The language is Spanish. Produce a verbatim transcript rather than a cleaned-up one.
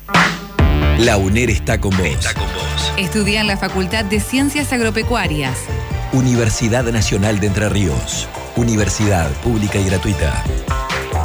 La UNER está con vos. Está con vos. Estudia en la Facultad de Ciencias Agropecuarias. Universidad Nacional de Entre Ríos. Universidad pública y gratuita.